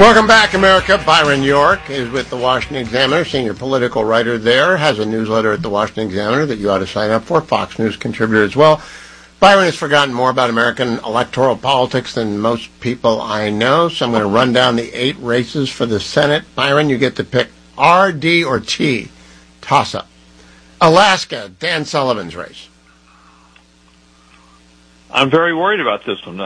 Welcome back, America. Byron York is with the Washington Examiner, senior political writer there, has a newsletter at the Washington Examiner that you ought to sign up for, Fox News contributor as well. Byron has forgotten more about American electoral politics than most people I know, so I'm going to run down the 8 races for the Senate. Byron, you get to pick R, D, or T. Toss-up. Alaska, Dan Sullivan's race. I'm very worried about this one.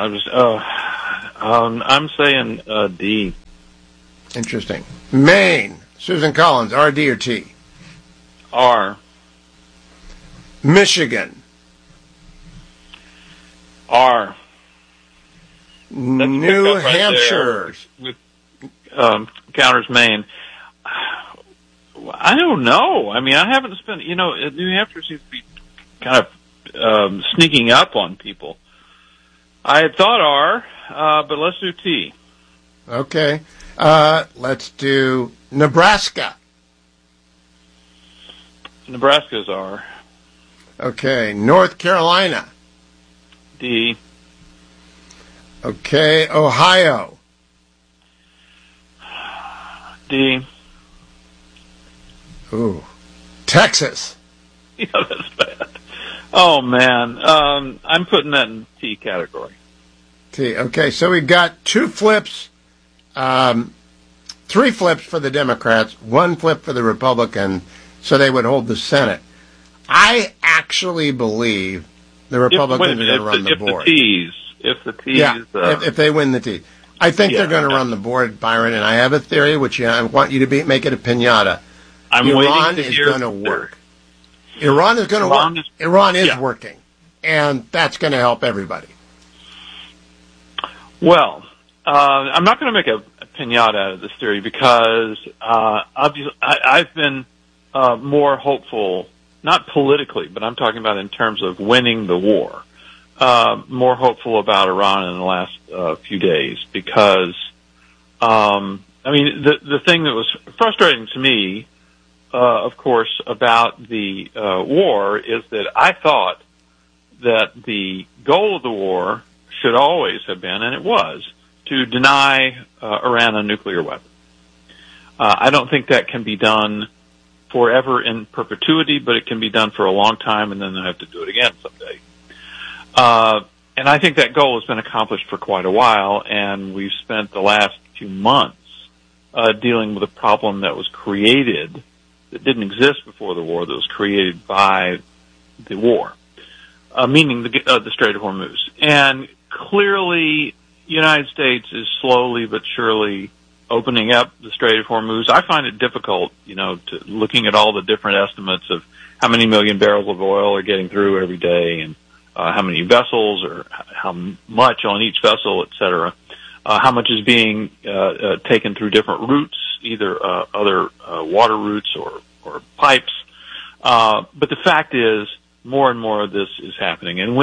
I'm saying D. Interesting. Maine, Susan Collins, R, D, or T? R. Michigan. R. New Hampshire. With counters Maine. I don't know. I mean, I haven't spent, New Hampshire seems to be kind of sneaking up on people. I had thought R, but let's do T. Okay. Let's do Nebraska. Nebraska's R. Okay. North Carolina. D. Okay. Ohio. D. Ooh. Texas. Yeah, that's bad. Oh, man. I'm putting that in T category. T. Okay, so we got 2 flips, 3 flips for the Democrats, 1 flip for the Republicans, so they would hold the Senate. I actually believe the Republicans are going to run the board. If the T's... Yeah, if they win the T's. I think they're going to run the board, Byron, and I have a theory, which I want you to make it a piñata. Iran is going to work. Iran is going to work. Iran is working, and that's going to help everybody. Well, I'm not going to make a piñata out of this theory because obviously I've been more hopeful, not politically, but I'm talking about in terms of winning the war, more hopeful about Iran in the last few days because, the thing that was frustrating to me, of course, about the war is that I thought that the goal of the war should always have been, and it was, to deny Iran a nuclear weapon. I don't think that can be done forever in perpetuity, but it can be done for a long time, and then they'll have to do it again someday. And I think that goal has been accomplished for quite a while, and we've spent the last few months dealing with a problem that was created, that didn't exist before the war, that was created by the war, meaning the Strait of Hormuz. And clearly, the United States is slowly but surely opening up the Strait of Hormuz. I find it difficult, looking at all the different estimates of how many million barrels of oil are getting through every day and how many vessels or how much on each vessel, et cetera, how much is being taken through different routes, either other water routes or pipes. But the fact is, more and more of this is happening. And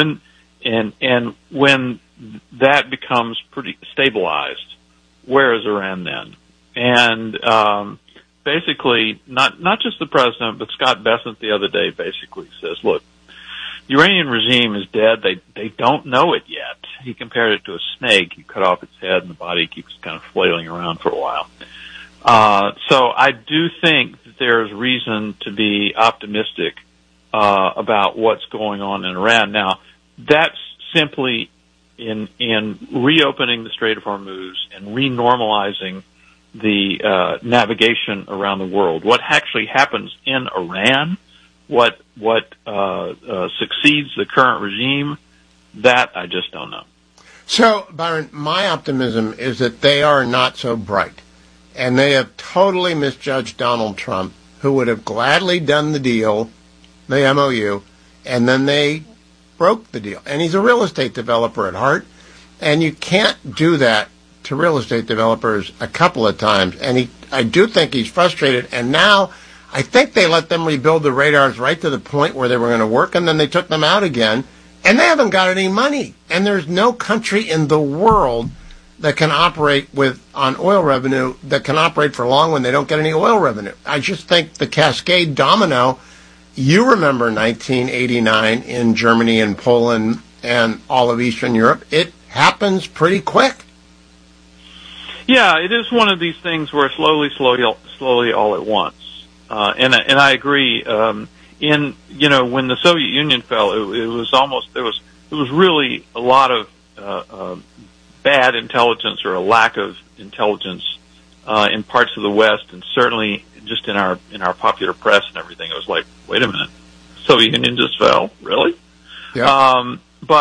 when that becomes pretty stabilized, where is Iran then? And basically, not just the president, but Scott Bessent the other day basically says, look, the Iranian regime is dead. They don't know it yet. He compared it to a snake. You cut off its head and the body keeps kind of flailing around for a while. So I do think that there's reason to be optimistic about what's going on in Iran. Now, that's simply in reopening the Strait of Hormuz and renormalizing the navigation around the world. What actually happens in Iran, what succeeds the current regime, that I just don't know. So, Byron, my optimism is that they are not so bright, and they have totally misjudged Donald Trump, who would have gladly done the deal, the MOU, and then they broke the deal. And he's a real estate developer at heart, and you can't do that to real estate developers a couple of times. And I do think he's frustrated, and now I think they let them rebuild the radars right to the point where they were going to work, and then they took them out again, and they haven't got any money. And there's no country in the world that can operate on oil revenue that can operate for long when they don't get any oil revenue. I just think the cascade domino, you remember 1989 in Germany and Poland and all of Eastern Europe, it happens pretty quick. Yeah, it is one of these things where slowly, all at once. And I agree. When the Soviet Union fell, it was really a lot of bad intelligence or a lack of intelligence in parts of the West, and certainly just in our popular press and everything. It was like, wait a minute, Soviet Union just fell, really? Yeah.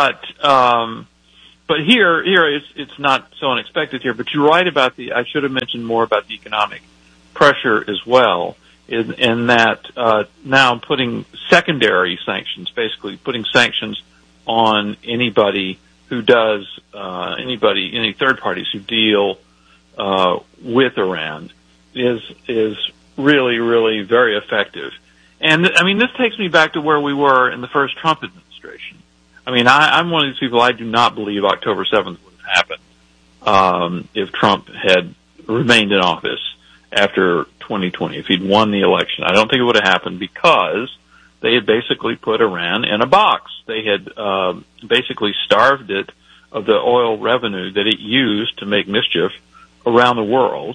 But here it's not so unexpected here. But you're right about I should have mentioned more about the economic pressure as well. In that now putting secondary sanctions, basically putting sanctions on anybody who does any third parties who deal with Iran is really, really very effective. And I mean, this takes me back to where we were in the first Trump administration. I mean, I'm one of these people. I do not believe October 7th would have happened if Trump had remained in office after 2020. If he'd won the election, I don't think it would have happened because they had basically put Iran in a box. They had basically starved it of the oil revenue that it used to make mischief around the world.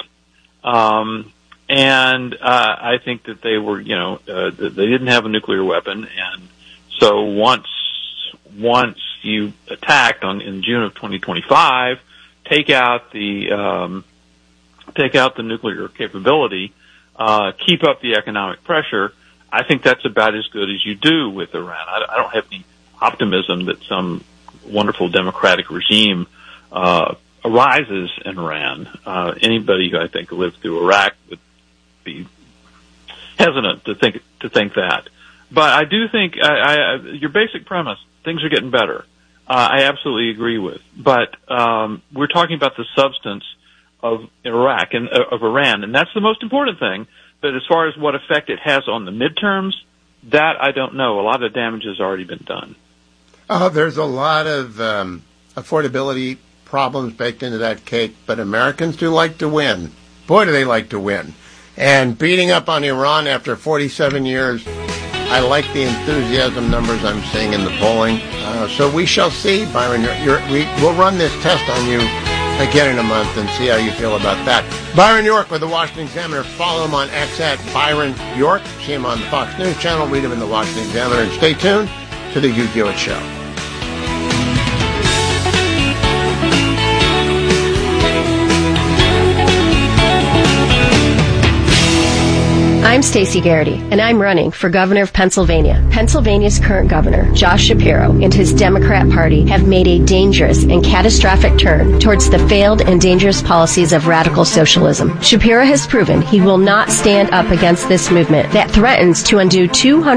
And I think that they were, they didn't have a nuclear weapon, and so once you attacked in June of 2025, take out the nuclear capability, keep up the economic pressure. I think that's about as good as you do with Iran. I don't have any optimism that some wonderful democratic regime arises in Iran. Anybody who I think lived through Iraq would be hesitant to think that. But I do think your basic premise, things are getting better. I absolutely agree with. But we're talking about the substance of Iraq and of Iran, and that's the most important thing. But as far as what effect it has on the midterms, that I don't know. A lot of damage has already been done. There's a lot of affordability problems baked into that cake, but Americans do like to win. Boy, do they like to win. And beating up on Iran after 47 years, I like the enthusiasm numbers I'm seeing in the polling. So we shall see, Byron. We'll run this test on you again in a month and see how you feel about that. Byron York with the Washington Examiner. Follow him on X at Byron York. See him on the Fox News channel. Read him in the Washington Examiner. And stay tuned to the Hugh Hewitt Show. I'm Stacey Garrity, and I'm running for governor of Pennsylvania. Pennsylvania's current governor, Josh Shapiro, and his Democrat Party have made a dangerous and catastrophic turn towards the failed and dangerous policies of radical socialism. Shapiro has proven he will not stand up against this movement that threatens to undo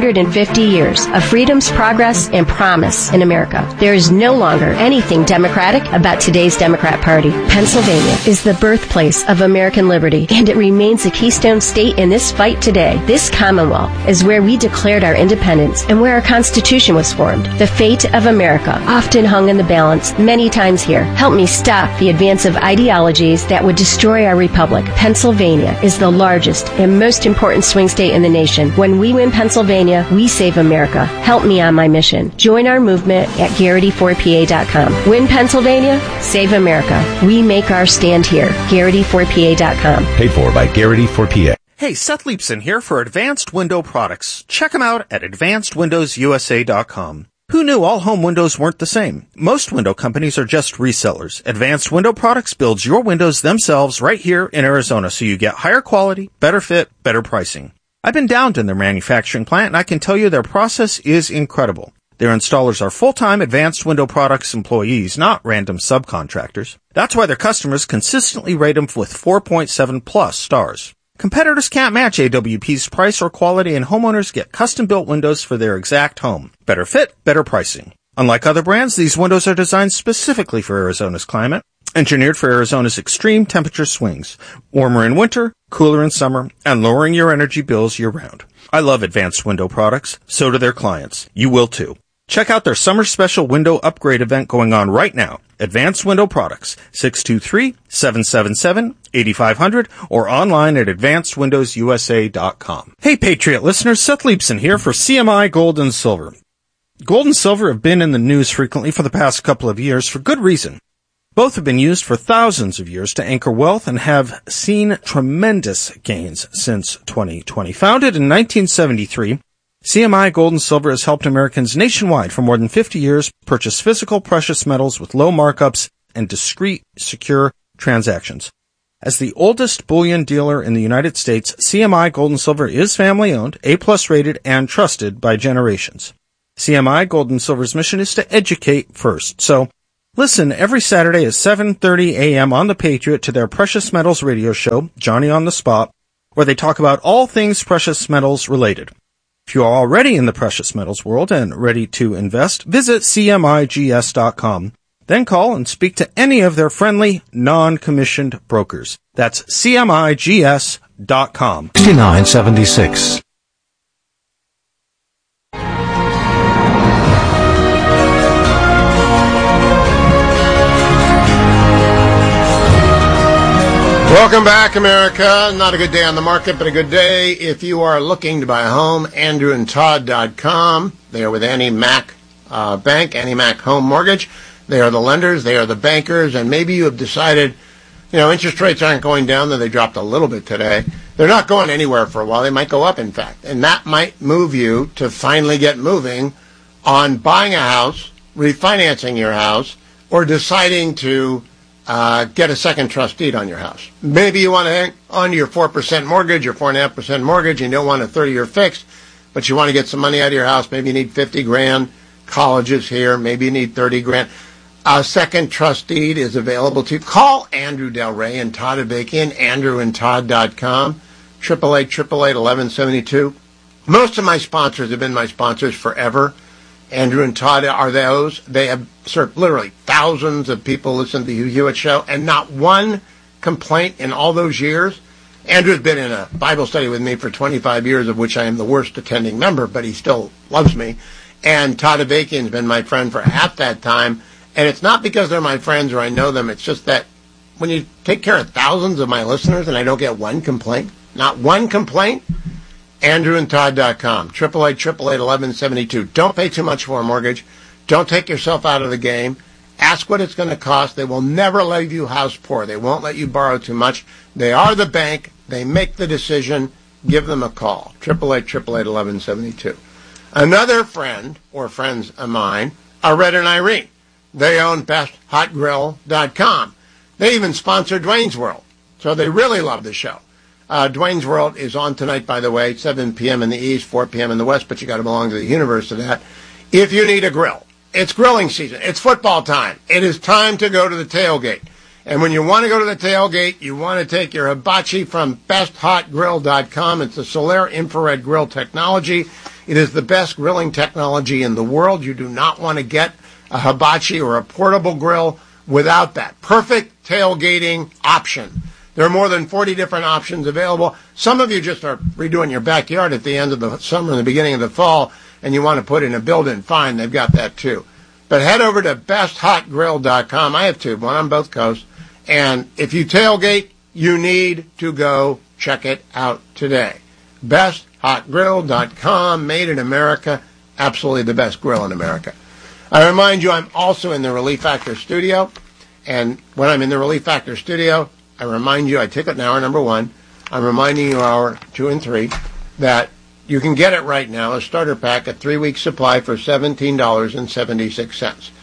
250 years of freedom's progress and promise in America. There is no longer anything democratic about today's Democrat Party. Pennsylvania is the birthplace of American liberty, and it remains a keystone state in this fight today. This Commonwealth is where we declared our independence and where our Constitution was formed. The fate of America often hung in the balance many times here. Help me stop the advance of ideologies that would destroy our republic. Pennsylvania is the largest and most important swing state in the nation. When we win Pennsylvania, we save America. Help me on my mission. Join our movement at Garrity4PA.com. Win Pennsylvania, save America. We make our stand here. Garrity4PA.com. Paid for by Garrity4PA. Hey, Seth Leipson here for Advanced Window Products. Check them out at AdvancedWindowsUSA.com. Who knew all home windows weren't the same? Most window companies are just resellers. Advanced Window Products builds your windows themselves right here in Arizona, so you get higher quality, better fit, better pricing. I've been down to their manufacturing plant, and I can tell you their process is incredible. Their installers are full-time Advanced Window Products employees, not random subcontractors. That's why their customers consistently rate them with 4.7 plus stars. Competitors can't match AWP's price or quality, and homeowners get custom-built windows for their exact home. Better fit, better pricing. Unlike other brands, these windows are designed specifically for Arizona's climate, engineered for Arizona's extreme temperature swings, warmer in winter, cooler in summer, and lowering your energy bills year-round. I love Advanced Window Products. So do their clients. You will too. Check out their summer special window upgrade event going on right now. Advanced Window Products, 623-777-8500, or online at AdvancedWindowsUSA.com. Hey, Patriot listeners, Seth Leipson here for CMI Gold and Silver. Gold and silver have been in the news frequently for the past couple of years for good reason. Both have been used for thousands of years to anchor wealth and have seen tremendous gains since 2020. Founded in 1973, CMI Gold and Silver has helped Americans nationwide for more than 50 years purchase physical precious metals with low markups and discreet, secure transactions. As the oldest bullion dealer in the United States, CMI Gold and Silver is family-owned, A-plus rated, and trusted by generations. CMI Gold and Silver's mission is to educate first. So, listen every Saturday at 7:30 a.m. on The Patriot to their Precious Metals radio show, Johnny on the Spot, where they talk about all things precious metals related. If you are already in the precious metals world and ready to invest, visit CMIGS.com. Then call and speak to any of their friendly, non-commissioned brokers. That's CMIGS.com. 6976. Welcome back, America. Not a good day on the market, but a good day if you are looking to buy a home. AndrewandTodd.com. They are with Annie Mac Bank, Annie Mac Home Mortgage. They are the lenders, they are the bankers, and maybe you have decided, interest rates aren't going down, though they dropped a little bit today. They're not going anywhere for a while. They might go up, in fact. And that might move you to finally get moving on buying a house, refinancing your house, or deciding to get a second trust deed on your house. Maybe you want to hang on to your 4% mortgage or 4.5% mortgage, and you don't want a 30-year fixed, but you want to get some money out of your house. Maybe you need $50,000. College is here. Maybe you need $30,000. A second trust deed is available to you. Call Andrew Del Rey and Todd Avakian, AndrewandTodd.com, 888-888-1172. Most of my sponsors have been my sponsors forever. Andrew and Todd are those. They have served literally thousands of people listen to the Hugh Hewitt Show, and not one complaint in all those years. Andrew's been in a Bible study with me for 25 years, of which I am the worst attending member, but he still loves me. And Todd Avakian's been my friend for half that time. And it's not because they're my friends or I know them. It's just that when you take care of thousands of my listeners and I don't get one complaint, not one complaint, AndrewandTodd.com, 888-888-1172. Don't pay too much for a mortgage. Don't take yourself out of the game. Ask what it's going to cost. They will never leave you house poor. They won't let you borrow too much. They are the bank. They make the decision. Give them a call, 888-888-1172. Another friend or friends of mine are Red and Irene. They own BestHotGrill.com. They even sponsor Dwayne's World, so they really love the show. Dwayne's World is on tonight, by the way, 7 p.m. in the East, 4 p.m. in the West, but you got to belong to the universe of that. If you need a grill, it's grilling season. It's football time. It is time to go to the tailgate. And when you want to go to the tailgate, you want to take your hibachi from BestHotGrill.com. It's the Solaire infrared grill technology. It is the best grilling technology in the world. You do not want to get a hibachi or a portable grill without that. Perfect tailgating option. There are more than 40 different options available. Some of you just are redoing your backyard at the end of the summer and the beginning of the fall, and you want to put in a built-in. Fine, they've got that too. But head over to BestHotGrill.com. I have two, one on both coasts. And if you tailgate, you need to go check it out today. BestHotGrill.com, made in America, absolutely the best grill in America. I remind you, I'm also in the Relief Factor studio, and when I'm in the Relief Factor studio, I remind you, I take it in hour number 1, I'm reminding you hour 2 and 3, that you can get it right now, a starter pack, a 3-week supply for $17.76.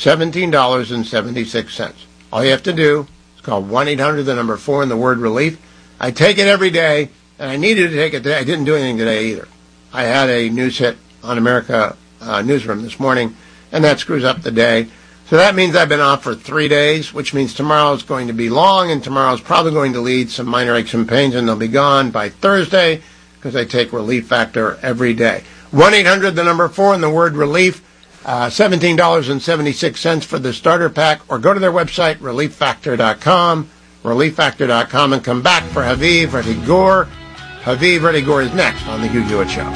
$17.76. All you have to do is call 1-800-4 and the word relief. I take it every day, and I needed to take it today. I didn't do anything today either. I had a news hit on America Newsroom this morning, and that screws up the day. So that means I've been off for 3 days, which means tomorrow's going to be long, and tomorrow's probably going to lead some minor aches and pains, and they'll be gone by Thursday because I take Relief Factor every day. 1-800-4 and the word relief, $17.76 for the starter pack, or go to their website, relieffactor.com, relieffactor.com, and come back for Haviv Rettig-Gur. Haviv Rettig-Gur is next on The Hugh Hewitt Show.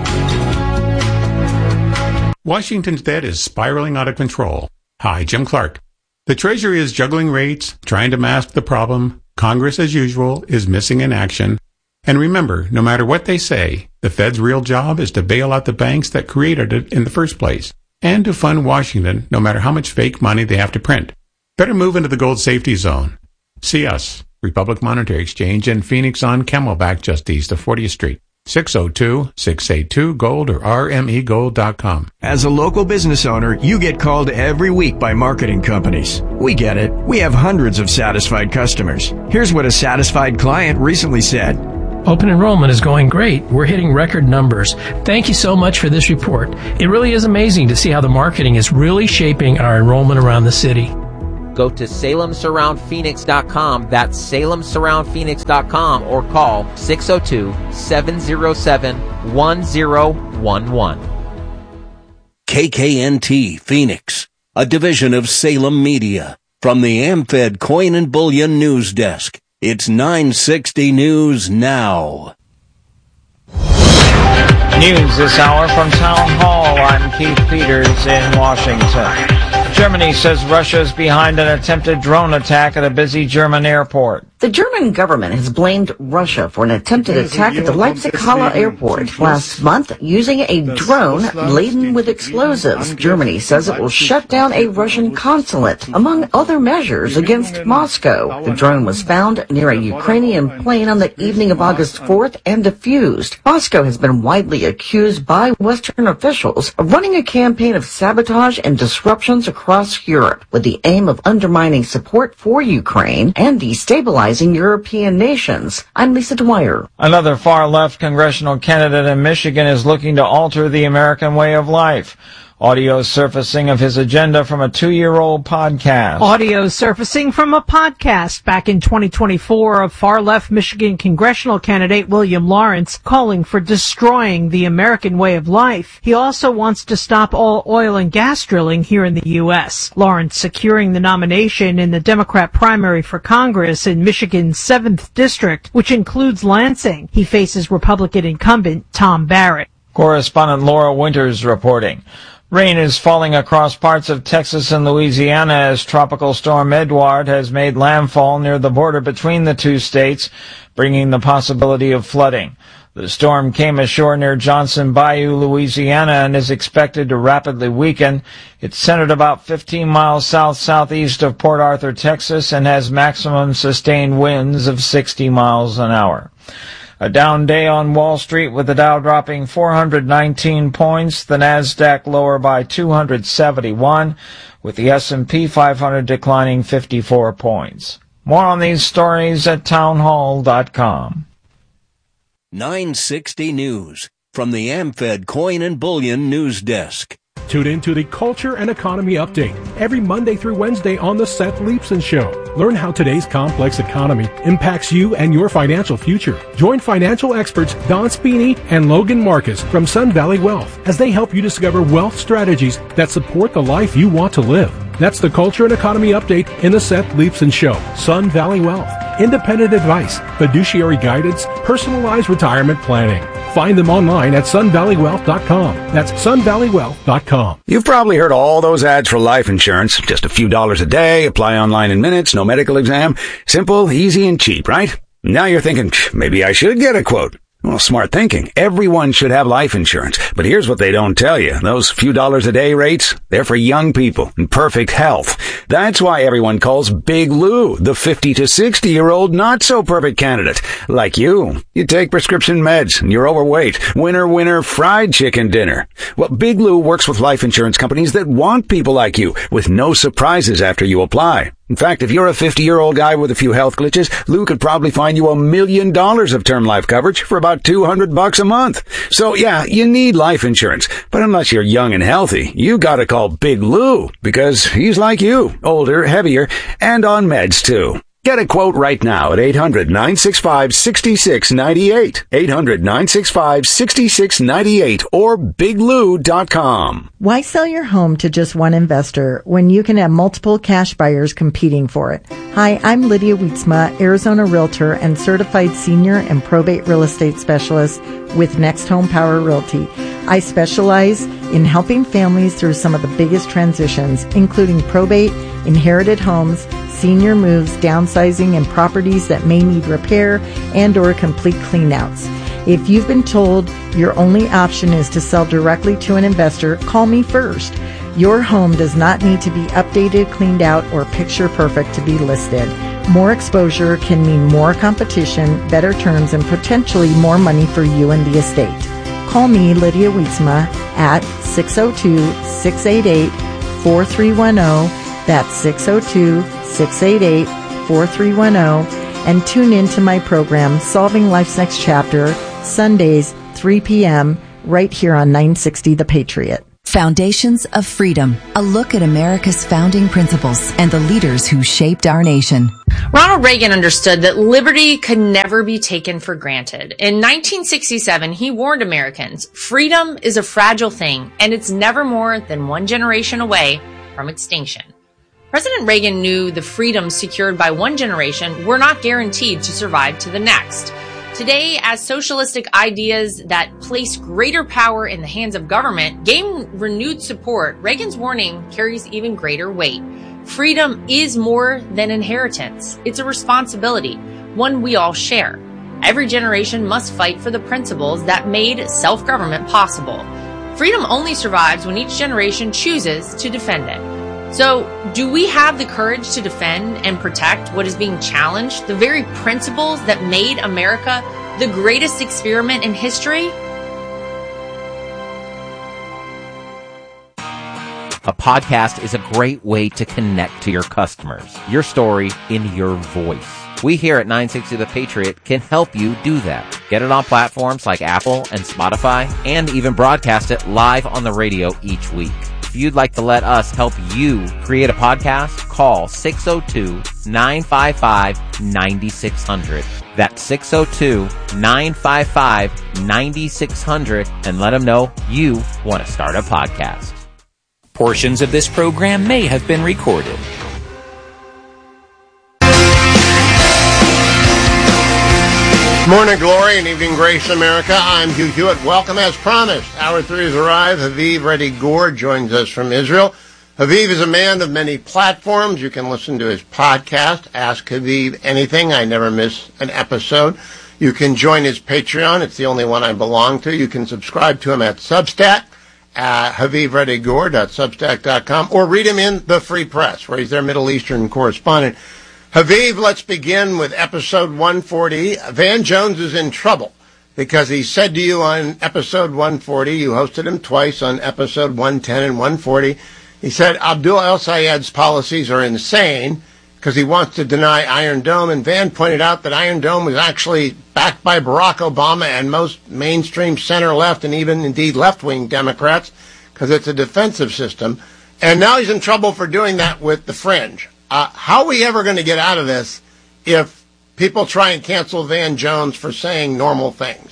Washington's debt is spiraling out of control. Hi, Jim Clark. The Treasury is juggling rates, trying to mask the problem. Congress, as usual, is missing in action. And remember, no matter what they say, the Fed's real job is to bail out the banks that created it in the first place, and to fund Washington no matter how much fake money they have to print. Better move into the gold safety zone. See us, Republic Monetary Exchange in Phoenix on Camelback, just east of 40th Street. 602-682-GOLD or rmegold.com. As a local business owner, you get called every week by marketing companies. We get it. We have hundreds of satisfied customers. Here's what a satisfied client recently said. Open enrollment is going great. We're hitting record numbers. Thank you so much for this report. It really is amazing to see how the marketing is really shaping our enrollment around the city. Go to SalemSurroundPhoenix.com. That's SalemSurroundPhoenix.com or call 602-707-1011. KKNT Phoenix, a division of Salem Media. From the AmFed Coin and Bullion News Desk, it's 960 News Now. News this hour from Town Hall. I'm Keith Peters in Washington. Germany says Russia is behind an attempted drone attack at a busy German airport. The German government has blamed Russia for an attempted attack at the Leipzig-Halle airport last month using a drone laden with explosives. Germany says it will shut down a Russian consulate, among other measures, against Moscow. The drone was found near a Ukrainian plane on the evening of August 4th and defused. Moscow has been widely accused by Western officials of running a campaign of sabotage and disruptions across Europe with the aim of undermining support for Ukraine and destabilizing European nations. I'm Lisa Dwyer. Another far-left congressional candidate in Michigan is looking to alter the American way of life. Audio surfacing of his agenda from a 2-year-old podcast. Audio surfacing from a podcast back in 2024 of far-left Michigan congressional candidate William Lawrence calling for destroying the American way of life. He also wants to stop all oil and gas drilling here in the U.S. Lawrence securing the nomination in the Democrat primary for Congress in Michigan's 7th District, which includes Lansing. He faces Republican incumbent Tom Barrett. Correspondent Laura Winters reporting. Rain is falling across parts of Texas and Louisiana as Tropical Storm Edouard has made landfall near the border between the two states, bringing the possibility of flooding. The storm came ashore near Johnson Bayou, Louisiana, and is expected to rapidly weaken. It's centered about 15 miles south-southeast of Port Arthur, Texas, and has maximum sustained winds of 60 miles an hour. A down day on Wall Street with the Dow dropping 419 points, the Nasdaq lower by 271, with the S&P 500 declining 54 points. More on these stories at townhall.com. 960 News from the AmFed Coin and Bullion News Desk. Tune in to the Culture and Economy Update every Monday through Wednesday on The Seth Leibsohn Show. Learn how today's complex economy impacts you and your financial future. Join financial experts Don Spini and Logan Marcus from Sun Valley Wealth as they help you discover wealth strategies that support the life you want to live. That's the Culture and Economy Update in The Seth Leibsohn Show. Sun Valley Wealth. Independent advice, fiduciary guidance, personalized retirement planning. Find them online at sunvalleywealth.com. That's sunvalleywealth.com. You've probably heard all those ads for life insurance. Just a few dollars a day, apply online in minutes, no medical exam. Simple, easy, and cheap, right? Now you're thinking, maybe I should get a quote. Well, smart thinking. Everyone should have life insurance. But here's what they don't tell you. Those few dollars a day rates, they're for young people in perfect health. That's why everyone calls Big Lou the 50 to 60-year-old not-so-perfect candidate. Like you. You take prescription meds and you're overweight. Winner, fried chicken dinner. Well, Big Lou works with life insurance companies that want people like you with no surprises after you apply. In fact, if you're a 50-year-old guy with a few health glitches, Lou could probably find you $1 million of term life coverage for about $200 a month. So yeah, you need life insurance. But unless you're young and healthy, you gotta call Big Lou because he's like you, older, heavier, and on meds too. Get a quote right now at 800-965-6698. 800-965-6698 or biglou.com. Why sell your home to just one investor when you can have multiple cash buyers competing for it? Hi, I'm Lydia Wietzma, Arizona Realtor and Certified Senior and Probate Real Estate Specialist with Next Home Power Realty. I specialize in helping families through some of the biggest transitions, including probate, inherited homes, senior moves, downsizing, and properties that may need repair and or complete cleanouts. If you've been told your only option is to sell directly to an investor, call me first. Your home does not need to be updated, cleaned out, or picture perfect to be listed. More exposure can mean more competition, better terms, and potentially more money for you and the estate. Call me, Lydia Wietzma, at 602-688-4310. That's 602-688-4310. And tune in to my program, Solving Life's Next Chapter, Sundays, 3 p.m., right here on 960 The Patriot. Foundations of Freedom, a look at America's founding principles and the leaders who shaped our nation. Ronald Reagan understood that liberty could never be taken for granted. In 1967, he warned Americans, freedom is a fragile thing, and it's never more than one generation away from extinction. President Reagan knew the freedoms secured by one generation were not guaranteed to survive to the next. Today, as socialistic ideas that place greater power in the hands of government gain renewed support, Reagan's warning carries even greater weight. Freedom is more than inheritance. It's a responsibility, one we all share. Every generation must fight for the principles that made self-government possible. Freedom only survives when each generation chooses to defend it. So, do we have the courage to defend and protect what is being challenged, the very principles that made America the greatest experiment in history? A podcast is a great way to connect to your customers. Your story in your voice. We here at 960 The Patriot can help you do that. Get it on platforms like Apple and Spotify, and even broadcast it live on the radio each week. If you'd like to let us help you create a podcast, call 602-955-9600. That's 602-955-9600, and let them know you want to start a podcast. Portions of this program may have been recorded. Morning glory and evening grace, America. I'm Hugh Hewitt. Welcome as promised. Hour 3 has arrived. Haviv Reddy Gore joins us from Israel. Haviv is a man of many platforms. You can listen to his podcast, Ask Haviv Anything. I never miss an episode. You can join his Patreon. It's the only one I belong to. You can subscribe to him at Substack, HavivReddyGore.substack.com, or read him in the Free Press, where he's their Middle Eastern correspondent. Haviv, let's begin with episode 140. Van Jones is in trouble because he said to you on episode 140, you hosted him twice on episode 110 and 140, he said Abdul El-Sayed's policies are insane because he wants to deny Iron Dome, and Van pointed out that Iron Dome was actually backed by Barack Obama and most mainstream center-left and even indeed left-wing Democrats because it's a defensive system. And now he's in trouble for doing that with the fringe. How are we ever going to get out of this if people try and cancel Van Jones for saying normal things?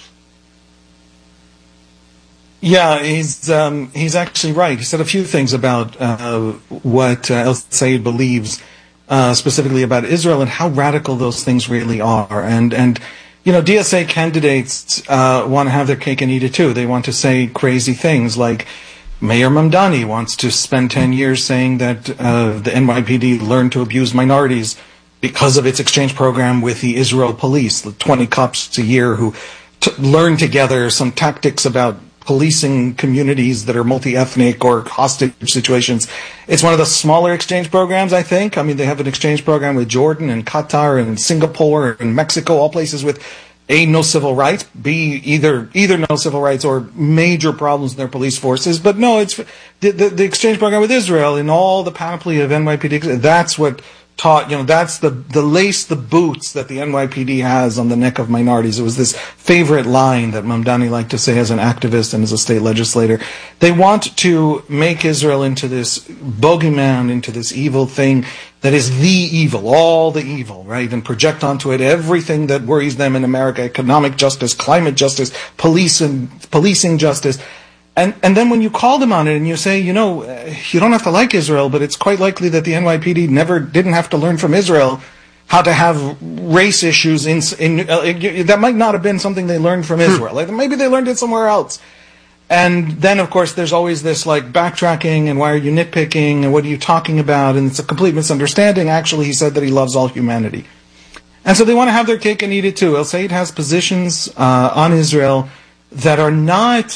Yeah, he's actually right. He said a few things about what El-Sayed believes specifically about Israel and how radical those things really are. And you know, DSA candidates want to have their cake and eat it too. They want to say crazy things like Mayor Mamdani wants to spend 10 years saying that the NYPD learned to abuse minorities because of its exchange program with the Israel police, the 20 cops a year who learn together some tactics about policing communities that are multi-ethnic or hostage situations. It's one of the smaller exchange programs, I think. I mean, they have an exchange program with Jordan and Qatar and Singapore and Mexico, all places with A, no civil rights, B, either no civil rights or major problems in their police forces. But no, it's the exchange program with Israel in all the panoply of NYPD. That's what taught, you know, that's the lace, the boots that the NYPD has on the neck of minorities. It was this favorite line that Mamdani liked to say as an activist and as a state legislator. They want to make Israel into this bogeyman, into this evil thing that is the evil, all the evil, right? And project onto it everything that worries them in America: economic justice, climate justice, policing justice. And then when you call them on it and you say, you know, you don't have to like Israel, but it's quite likely that the NYPD didn't have to learn from Israel how to have race issues that might not have been something they learned from Israel. Like, maybe they learned it somewhere else. And then, of course, there's always this, like, backtracking and why are you nitpicking and what are you talking about? And it's a complete misunderstanding. Actually, he said that he loves all humanity. And so they want to have their cake and eat it too. El-Sayed has positions on Israel that are not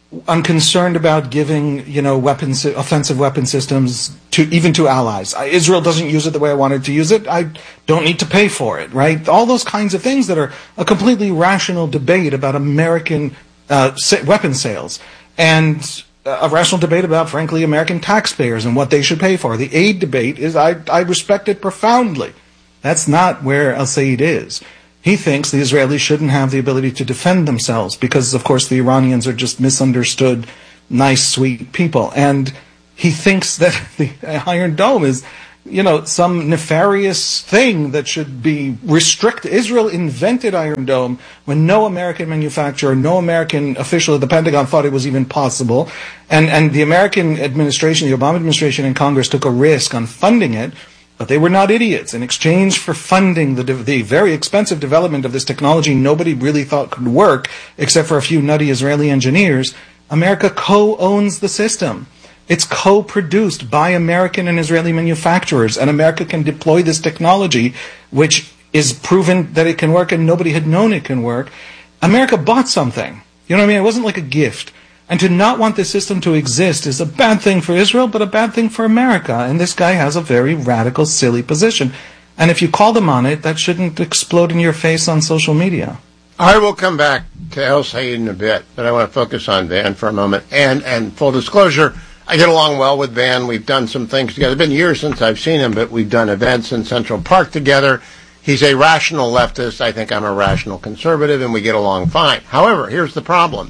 unconcerned about giving, offensive weapon systems to allies. Israel doesn't use it the way I wanted to use it. I don't need to pay for it, right? All those kinds of things that are a completely rational debate about American weapon sales, and a rational debate about, frankly, American taxpayers and what they should pay for. The aid debate I respect it profoundly. That's not where al-Sayed is. He thinks the Israelis shouldn't have the ability to defend themselves because, of course, the Iranians are just misunderstood, nice, sweet people. And he thinks that the Iron Dome is, some nefarious thing that should be restricted. Israel invented Iron Dome when no American manufacturer, no American official at the Pentagon thought it was even possible. And the American administration, the Obama administration and Congress took a risk on funding it. But they were not idiots. In exchange for funding the very expensive development of this technology nobody really thought could work, except for a few nutty Israeli engineers, America co-owns the system. It's co-produced by American and Israeli manufacturers, and America can deploy this technology, which is proven that it can work and nobody had known it can work. America bought something. You know what I mean? It wasn't like a gift. And to not want this system to exist is a bad thing for Israel, but a bad thing for America. And this guy has a very radical, silly position. And if you call them on it, that shouldn't explode in your face on social media. I will come back to al-Sayed in a bit, but I want to focus on Van for a moment. And full disclosure, I get along well with Van. We've done some things together. It's been years since I've seen him, but we've done events in Central Park together. He's a rational leftist. I think I'm a rational conservative, and we get along fine. However, here's the problem.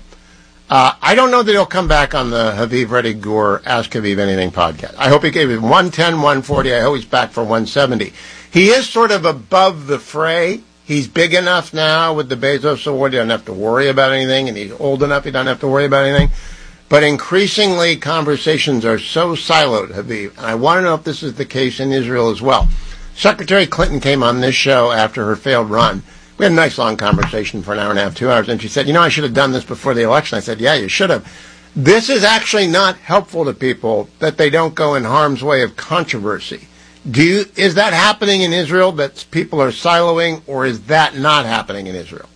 I don't know that he'll come back on the Haviv Reddy Gur Ask Haviv Anything podcast. I hope he gave it 110, 140. I hope he's back for 170. He is sort of above the fray. He's big enough now with the Bezos Award. He doesn't have to worry about anything, and he's old enough he doesn't have to worry about anything. But increasingly, conversations are so siloed, Haviv. And I want to know if this is the case in Israel as well. Secretary Clinton came on this show after her failed run. We had a nice long conversation for an hour and a half, 2 hours, and she said, I should have done this before the election. I said, yeah, you should have. This is actually not helpful to people that they don't go in harm's way of controversy. Is that happening in Israel, that people are siloing, or is that not happening in Israel?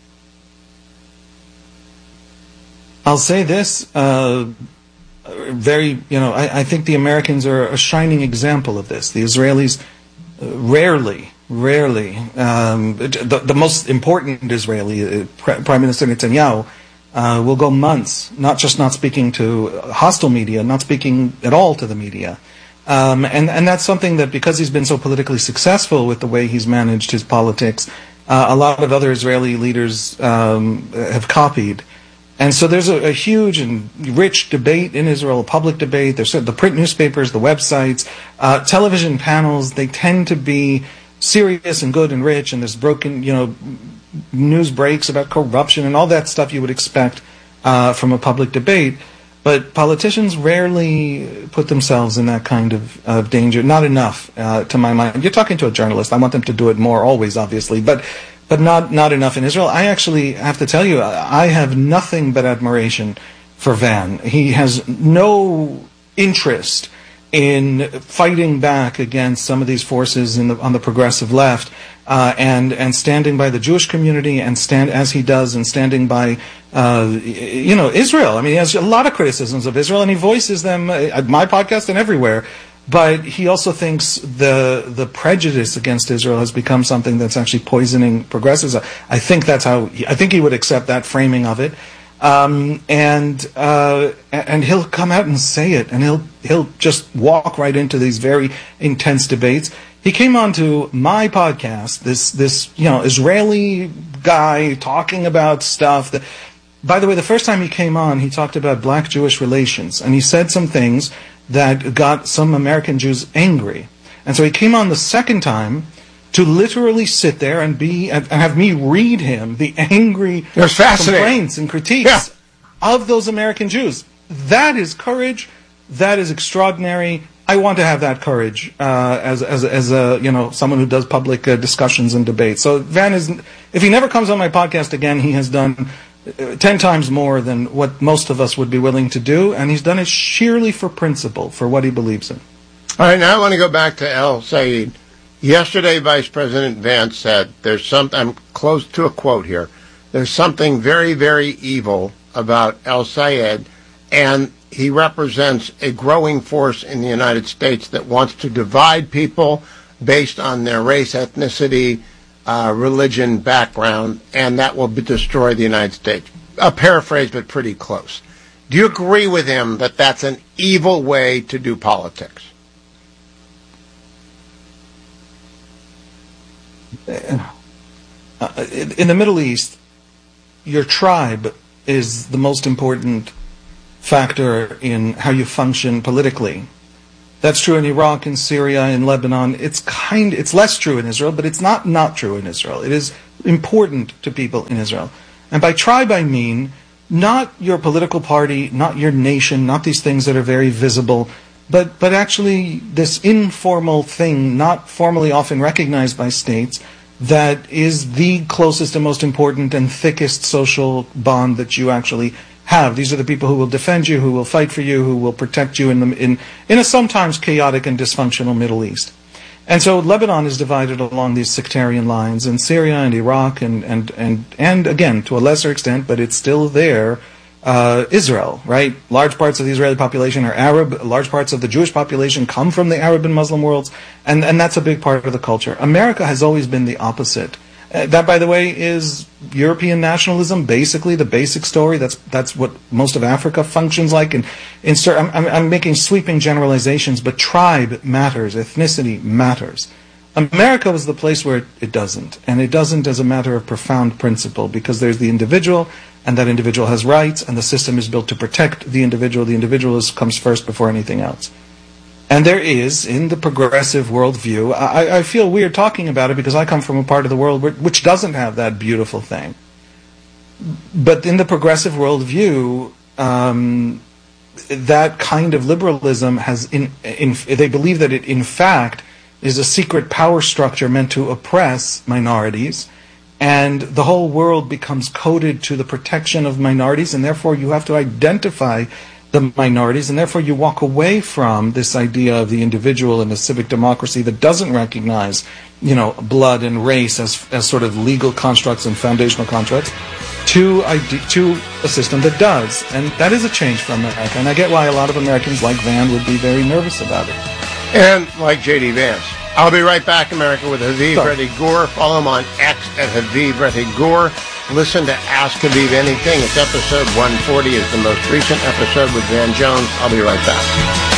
I'll say this, I think the Americans are a shining example of this. The Israelis rarely, the most important Israeli, Prime Minister Netanyahu, will go months, not speaking to hostile media, not speaking at all to the media. And that's something that, because he's been so politically successful with the way he's managed his politics, a lot of other Israeli leaders have copied. And so there's a huge and rich debate in Israel, a public debate. There's the print newspapers, the websites, television panels. They tend to be serious and good and rich, and there's broken, news breaks about corruption and all that stuff you would expect from a public debate. But politicians rarely put themselves in that kind of danger. Not enough, to my mind. You're talking to a journalist. I want them to do it more, always, obviously. But not enough in Israel. I actually have to tell you, I have nothing but admiration for Van. He has no interest in fighting back against some of these forces on the progressive left, and standing by the Jewish community, and standing by Israel. I mean, he has a lot of criticisms of Israel, and he voices them at my podcast and everywhere. But he also thinks the prejudice against Israel has become something that's actually poisoning progressives. I think he would accept that framing of it. And he'll come out and say it, and he'll just walk right into these very intense debates. He came on to my podcast, this Israeli guy talking about stuff that, by the way, the first time he came on, he talked about black-Jewish relations, and he said some things that got some American Jews angry. And so he came on the second time to literally sit there and have me read him the angry complaints and critiques of those American Jews. That is courage. That is extraordinary. I want to have that courage as someone who does public discussions and debates. So Van if he never comes on my podcast again, he has done 10 times more than what most of us would be willing to do, and he's done it sheerly for principle, for what he believes in. All right, now I want to go back to al-Sayed. Yesterday, Vice President Vance said, I'm close to a quote here, there's something very, very evil about al-Sayed, and he represents a growing force in the United States that wants to divide people based on their race, ethnicity, religion, background, and that will destroy the United States. A paraphrase, but pretty close. Do you agree with him that that's an evil way to do politics? In the Middle East, your tribe is the most important factor in how you function politically. That's true in Iraq, in Syria, in Lebanon. It's less true in Israel, but it's not true in Israel. It is important to people in Israel. And by tribe I mean not your political party, not your nation, not these things that are very visible, but actually this informal thing, not formally often recognized by states, that is the closest and most important and thickest social bond that you actually have. These are the people who will defend you, who will fight for you, who will protect you in a sometimes chaotic and dysfunctional Middle East. And so Lebanon is divided along these sectarian lines, and Syria and Iraq and again, to a lesser extent, but it's still there, Israel, right? Large parts of the Israeli population are Arab, large parts of the Jewish population come from the Arab and Muslim worlds, and that's a big part of the culture. America has always been the opposite. That, by the way, is European nationalism, basically the basic story. That's what most of Africa functions like. And I'm making sweeping generalizations, but tribe matters, ethnicity matters. America was the place where it doesn't, and it doesn't as a matter of profound principle, because there's the individual, and that individual has rights, and the system is built to protect the individual. The individual comes first before anything else. And there is, in the progressive worldview, I feel weird talking about it because I come from a part of the world which doesn't have that beautiful thing. But in the progressive worldview, that kind of liberalism has, they believe that it in fact is a secret power structure meant to oppress minorities, and the whole world becomes coded to the protection of minorities, and therefore you have to identify the minorities, and therefore you walk away from this idea of the individual in a civic democracy that doesn't recognize, blood and race as sort of legal constructs and foundational constructs, to a system that does. And that is a change for America, and I get why a lot of Americans like Van would be very nervous about it. And like J.D. Vance. I'll be right back, America, with Haviv Reddy Gur. Follow him on X at Haviv Reddy Gur. Listen to Ask Haviv Anything. It's episode 140 is the most recent episode with Van Jones. I'll be right back.